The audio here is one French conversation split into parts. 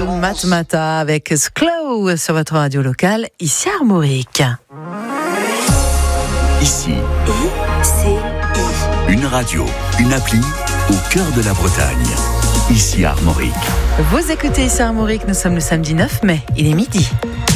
Radio Matmata avec Sklow sur votre radio locale, ici à Armorique. Ici, une radio, une appli au cœur de la Bretagne. Ici à Armorique. Vous écoutez ici à Armorique, nous sommes le samedi 9 mai, il est midi.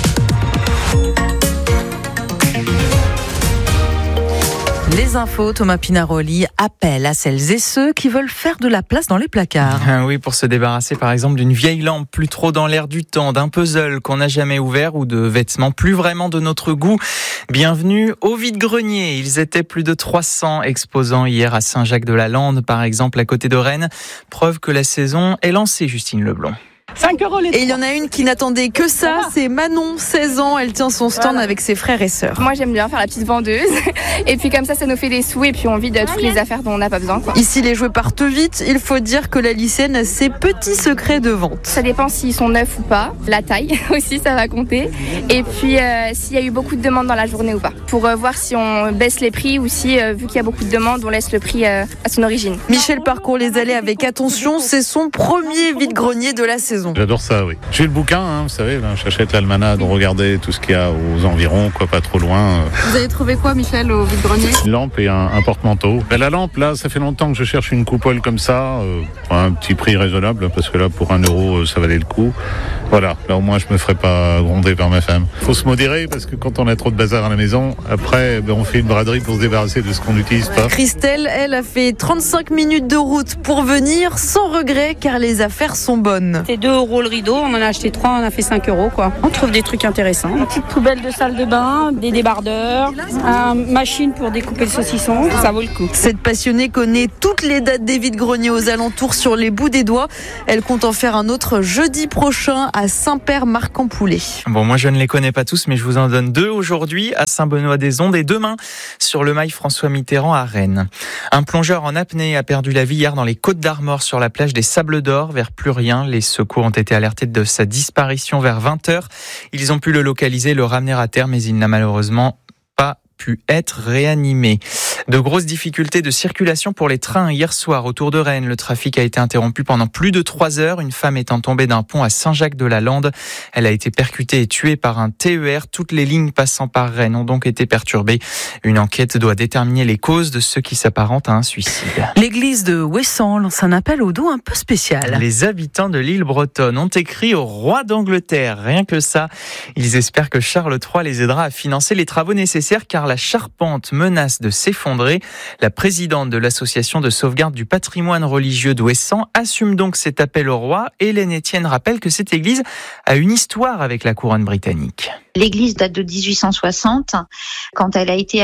Les infos, Thomas Pinaroli appelle à celles et ceux qui veulent faire de la place dans les placards. Oui, pour se débarrasser par exemple d'une vieille lampe plus trop dans l'air du temps, d'un puzzle qu'on n'a jamais ouvert ou de vêtements plus vraiment de notre goût. Bienvenue au vide-grenier. Ils étaient plus de 300 exposants hier à Saint-Jacques-de-la-Lande, par exemple à côté de Rennes. Preuve que la saison est lancée, Justine Leblond. 5 € les 3. Et il y en a une qui n'attendait que ça, c'est Manon, 16 ans, elle tient son stand avec ses frères et sœurs. Moi j'aime bien faire la petite vendeuse et puis comme ça nous fait des sous et puis on vide toutes les affaires dont on n'a pas besoin. Ici les jouets partent vite, il faut dire que la lycéenne a ses petits secrets de vente. Ça dépend s'ils sont neufs ou pas, la taille aussi ça va compter et puis s'il y a eu beaucoup de demandes dans la journée ou pas. Pour voir si on baisse les prix ou si vu qu'il y a beaucoup de demandes on laisse le prix à son origine. Michel parcourt les allées avec attention, c'est son premier vide-grenier de la saison. J'adore ça, oui. J'ai le bouquin, vous savez, là, j'achète l'almanach, donc regardez tout ce qu'il y a aux environs, pas trop loin. Vous avez trouvé quoi, Michel, au vide-grenier ? Une lampe et un porte-manteau. La lampe, là, ça fait longtemps que je cherche une coupole comme ça, à un petit prix raisonnable, parce que là, pour 1 €, ça valait le coup. Voilà, là au moins je me ferai pas gronder par ma femme. Faut se modérer, parce que quand on a trop de bazar à la maison, après, on fait une braderie pour se débarrasser de ce qu'on n'utilise pas. Christelle, elle, a fait 35 minutes de route pour venir, sans regret, car les affaires sont bonnes. C'est 2 € le rideau, on en a acheté 3, on a fait 5 € quoi. On trouve des trucs intéressants. Une petite poubelle de salle de bain, des débardeurs, une machine pour découper le saucisson, ça vaut le coup. Cette passionnée connaît toutes les dates des vide-greniers aux alentours sur les bouts des doigts. Elle compte en faire un autre jeudi prochain à Saint-Père-Marc-en-Poulet. Bon, moi je ne les connais pas tous, mais je vous en donne 2 aujourd'hui à Saint-Benoît-des-Ondes et demain sur le mail François Mitterrand à Rennes. Un plongeur en apnée a perdu la vie hier dans les Côtes d'Armor sur la plage des Sables d'Or vers Plurien. Les secours ont été alertés de sa disparition vers 20h. Ils ont pu le localiser, le ramener à terre, mais il n'a malheureusement pas pu être réanimé. De grosses difficultés de circulation pour les trains hier soir autour de Rennes. Le trafic a été interrompu pendant plus de 3 heures. Une femme étant tombée d'un pont à Saint-Jacques-de-la-Lande. Elle a été percutée et tuée par un TER. Toutes les lignes passant par Rennes ont donc été perturbées. Une enquête doit déterminer les causes de ce qui s'apparente à un suicide. L'église de Ouessant lance un appel au don un peu spécial. Les habitants de l'île bretonne ont écrit au roi d'Angleterre. Rien que ça. Ils espèrent que Charles III les aidera à financer les travaux nécessaires car la charpente menace de s'effondrer. La présidente de l'association de sauvegarde du patrimoine religieux d'Ouessant assume donc cet appel au roi. Hélène Etienne rappelle que cette église a une histoire avec la couronne britannique. L'église date de 1860. Quand elle a été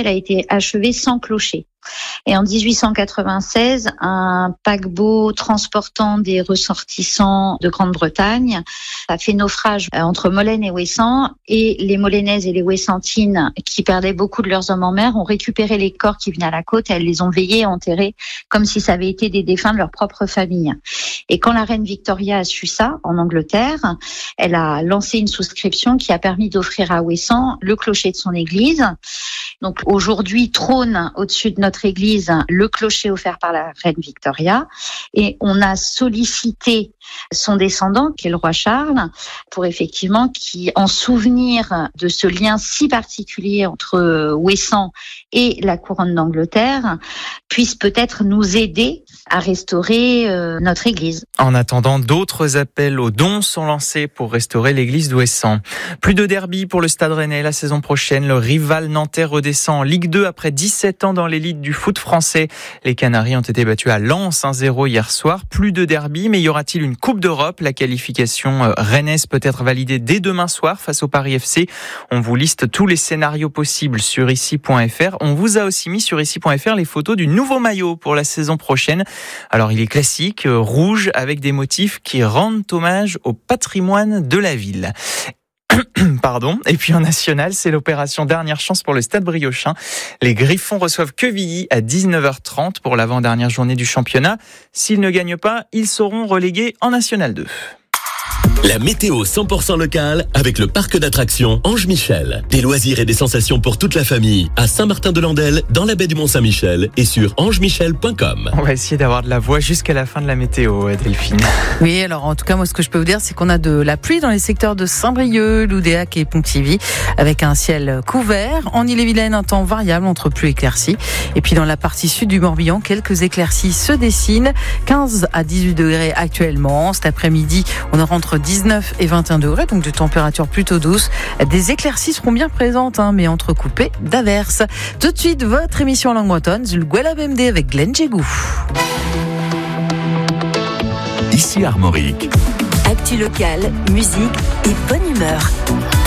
achevée sans clocher. Et en 1896, un paquebot transportant des ressortissants de Grande-Bretagne a fait naufrage entre Molène et Ouessant, et les Molénaises et les Ouessantines, qui perdaient beaucoup de leurs hommes en mer, ont récupéré les corps qui venaient à la côte et elles les ont veillés et enterrés comme si ça avait été des défunts de leur propre famille. Et quand la reine Victoria a su ça, en Angleterre, elle a lancé une souscription qui a permis d'offrir à Ouessant le clocher de son église. Donc aujourd'hui trône au-dessus de notre église le clocher offert par la reine Victoria, et on a sollicité son descendant, qui est le roi Charles, pour effectivement qui, en souvenir de ce lien si particulier entre Ouessant et la couronne d'Angleterre, puisse peut-être nous aider à restaurer notre église. En attendant, d'autres appels aux dons sont lancés pour restaurer l'église d'Ouessant. Plus de derby pour le Stade Rennais la saison prochaine. Le rival nantais redescend en Ligue 2 après 17 ans dans l'élite du foot français. Les Canaries ont été battus à Lens 1-0 hier soir. Plus de derby, mais y aura-t-il une Coupe d'Europe? La qualification rennaise peut être validée dès demain soir face au Paris FC. On vous liste tous les scénarios possibles sur ici.fr. On vous a aussi mis sur ici.fr les photos du nouveau maillot pour la saison prochaine. Alors il est classique, rouge avec des motifs qui rendent hommage au patrimoine de la ville. Pardon. Et puis en national, c'est l'opération Dernière Chance pour le Stade Briochin. Les Griffons reçoivent Quevilly à 19h30 pour l'avant-dernière journée du championnat. S'ils ne gagnent pas, ils seront relégués en National 2. La météo 100% locale avec le parc d'attractions Ange Michel. Des loisirs et des sensations pour toute la famille à Saint-Martin-de-Landelle, dans la baie du Mont-Saint-Michel et sur angemichel.com. On va essayer d'avoir de la voix jusqu'à la fin de la météo, Delphine. Oui, alors en tout cas, moi ce que je peux vous dire, c'est qu'on a de la pluie dans les secteurs de Saint-Brieuc, Loudéac et Pontivy, avec un ciel couvert. En Ille-et-Vilaine, un temps variable entre pluie et éclaircies. Et puis dans la partie sud du Morbihan, quelques éclaircies se dessinent. 15 à 18 degrés actuellement. Cet après-midi, on aura entre 19 et 21 degrés, donc de températures plutôt douces. Des éclaircies seront bien présentes, mais entrecoupées d'averses. Tout de suite, votre émission en langue bretonne, le Guela BMD avec Glenn Jégou. Ici Armorique. Actu locale, musique et bonne humeur.